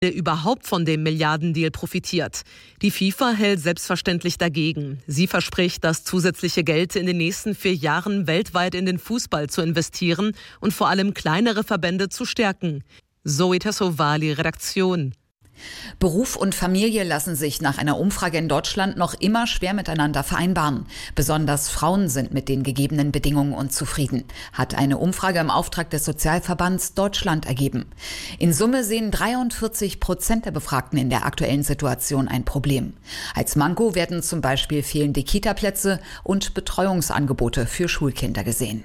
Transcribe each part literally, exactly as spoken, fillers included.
der überhaupt von dem Milliardendeal profitiert. Die FIFA hält selbstverständlich dagegen. Sie verspricht, das zusätzliche Geld in den nächsten vier Jahren weltweit in den Fußball zu investieren und vor allem kleinere Verbände zu stärken. Zoe Tassovali, Redaktion. Beruf und Familie lassen sich nach einer Umfrage in Deutschland noch immer schwer miteinander vereinbaren. Besonders Frauen sind mit den gegebenen Bedingungen unzufrieden, hat eine Umfrage im Auftrag des Sozialverbands Deutschland ergeben. In Summe sehen dreiundvierzig Prozent der Befragten in der aktuellen Situation ein Problem. Als Manko werden zum Beispiel fehlende Kita-Plätze und Betreuungsangebote für Schulkinder gesehen.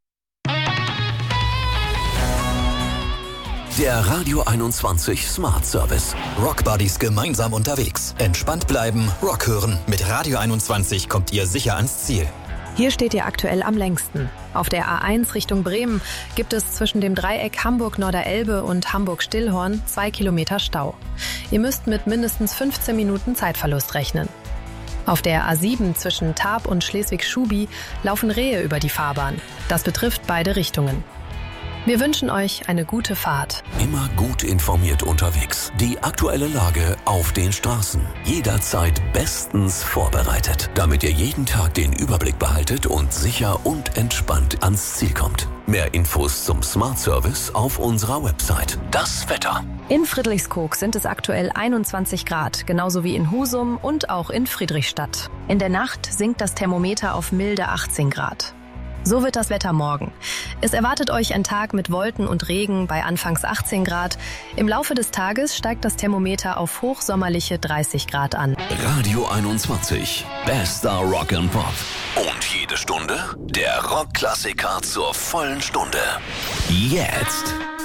Der Radio einundzwanzig Smart Service. Rock Buddies gemeinsam unterwegs. Entspannt bleiben, Rock hören. Mit Radio einundzwanzig kommt ihr sicher ans Ziel. Hier steht ihr aktuell am längsten. Auf der A eins Richtung Bremen gibt es zwischen dem Dreieck Hamburg-Norderelbe und Hamburg-Stillhorn zwei Kilometer Stau. Ihr müsst mit mindestens fünfzehn Minuten Zeitverlust rechnen. Auf der A sieben zwischen Tarp und Schleswig-Schubi laufen Rehe über die Fahrbahn. Das betrifft beide Richtungen. Wir wünschen euch eine gute Fahrt. Immer gut informiert unterwegs. Die aktuelle Lage auf den Straßen. Jederzeit bestens vorbereitet, damit ihr jeden Tag den Überblick behaltet und sicher und entspannt ans Ziel kommt. Mehr Infos zum Smart Service auf unserer Website. Das Wetter. In Friedrichskoog sind es aktuell einundzwanzig Grad, genauso wie in Husum und auch in Friedrichstadt. In der Nacht sinkt das Thermometer auf milde achtzehn Grad. So wird das Wetter morgen. Es erwartet euch ein Tag mit Wolken und Regen bei anfangs achtzehn Grad. Im Laufe des Tages steigt das Thermometer auf hochsommerliche dreißig Grad an. Radio einundzwanzig. Bester Rock and Pop. Und jede Stunde der Rockklassiker zur vollen Stunde. Jetzt.